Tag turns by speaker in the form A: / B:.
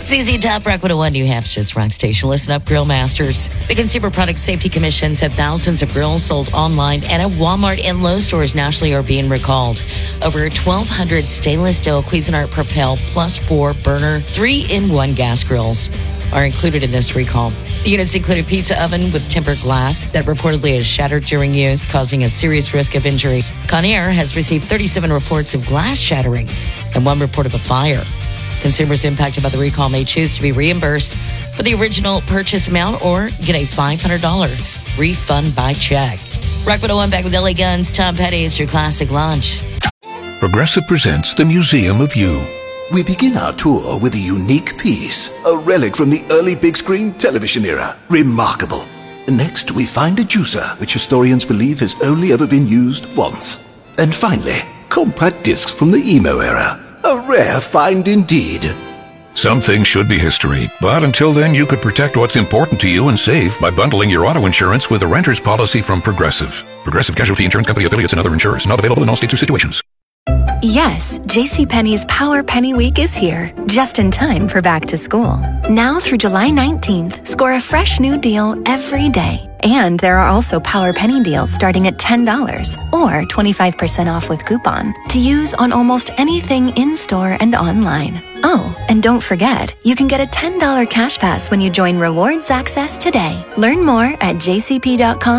A: ZZ Top Rock 101, New Hampshire's rock station. Listen up, Grill Masters. The Consumer Product Safety Commission said thousands of grills sold online and at Walmart and Lowe's stores nationally are being recalled. Over 1,200 stainless steel Cuisinart Propel Plus 4 burner 3-in-1 gas grills are included in this recall. The units include a pizza oven with tempered glass that reportedly has shattered during use, causing a serious risk of injuries. Conair has received 37 reports of glass shattering and 1 report of a fire. Consumers impacted by the recall may choose to be reimbursed for the original purchase amount or get a $500 refund by check. Rock 101 back with LA Guns. Tom Petty, it's your classic lunch.
B: Progressive presents The Museum of You.
C: We begin our tour with a unique piece, a relic from the early big screen television era. Remarkable. Next, we find a juicer, which historians believe has only ever been used once. And finally, compact discs from the emo era. A rare find indeed.
B: Some things should be history, but until then you could protect what's important to you and save by bundling your auto insurance with a renter's policy from Progressive. Progressive Casualty Insurance Company affiliates and other insurers. Not available in all states or situations.
D: Yes, JCPenney's Power Penny Week is here, just in time for back to school. Now through July 19th, score a fresh new deal every day. And there are also Power Penny deals starting at $10 or 25% off with coupon to use on almost anything in-store and online. Oh, and don't forget, you can get a $10 cash pass when you join Rewards Access today. Learn more at jcp.com.